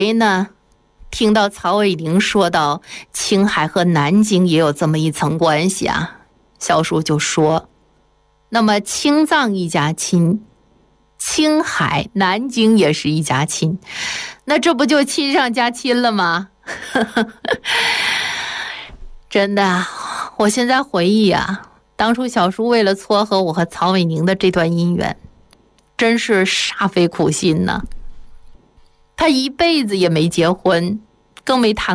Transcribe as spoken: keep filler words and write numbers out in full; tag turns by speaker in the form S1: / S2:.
S1: 谁呢？听到曹伟宁说到青海和南京也有这么一层关系啊，小叔就说，那么青藏一家亲，青海南京也是一家亲，那这不就亲上加亲了吗？真的，我现在回忆啊，当初小叔为了撮合我和曹伟宁的这段姻缘，真是煞费苦心呢。他一辈子也没结婚，更没谈